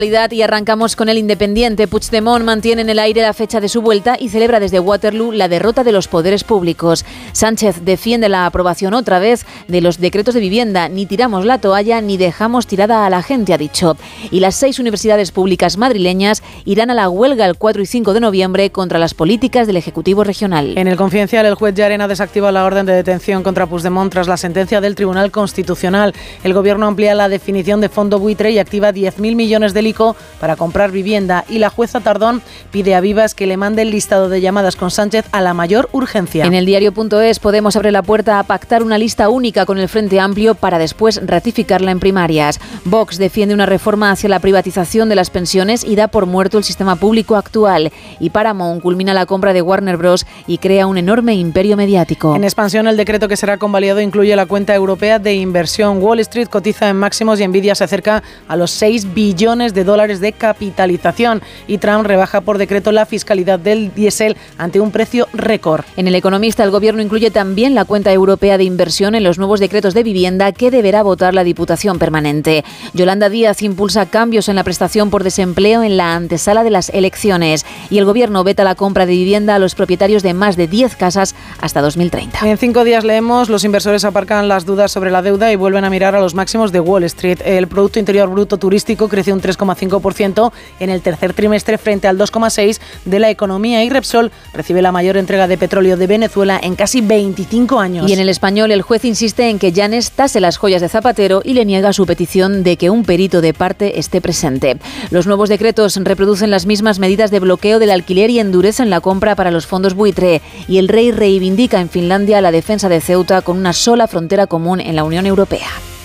Y arrancamos con El Independiente. Puigdemont mantiene en el aire la fecha de su vuelta y celebra desde Waterloo la derrota de los poderes públicos. Sánchez defiende la aprobación otra vez de los decretos de vivienda. Ni tiramos la toalla ni dejamos tirada a la gente, ha dicho. Y las 6 universidades públicas madrileñas irán a la huelga el 4 y 5 de noviembre contra las políticas del Ejecutivo Regional. En El Confidencial, el juez Llarena desactiva la orden de detención contra Puigdemont tras la sentencia del Tribunal Constitucional. El Gobierno amplía la definición de fondo buitre y activa 10.000 millones de para comprar vivienda, y la jueza Tardón pide a Vivas que le mande el listado de llamadas con Sánchez a la mayor urgencia. En el diario.es, Podemos abre la puerta a pactar una lista única con el Frente Amplio para después ratificarla en primarias. Vox defiende una reforma hacia la privatización de las pensiones y da por muerto el sistema público actual. Y Paramount culmina la compra de Warner Bros. Y crea un enorme imperio mediático. En expansión, el decreto que será convalidado incluye la cuenta europea de inversión. Wall Street cotiza en máximos y Nvidia se acerca a los 6 billones de dólares de capitalización, y Trump rebaja por decreto la fiscalidad del diésel ante un precio récord. En El Economista, el Gobierno incluye también la cuenta europea de inversión en los nuevos decretos de vivienda que deberá votar la Diputación Permanente. Yolanda Díaz impulsa cambios en la prestación por desempleo en la antesala de las elecciones, y el Gobierno veta la compra de vivienda a los propietarios de más de 10 casas hasta 2030. En 5 días leemos: los inversores aparcan las dudas sobre la deuda y vuelven a mirar a los máximos de Wall Street. El Producto Interior Bruto turístico creció un 3,5% en el tercer trimestre frente al 2,6% de la economía, y Repsol recibe la mayor entrega de petróleo de Venezuela en casi 25 años. Y en El Español, el juez insiste en que Llanes tase las joyas de Zapatero y le niega su petición de que un perito de parte esté presente. Los nuevos decretos reproducen las mismas medidas de bloqueo del alquiler y endurecen la compra para los fondos buitre, y el rey reivindica en Finlandia la defensa de Ceuta con una sola frontera común en la Unión Europea.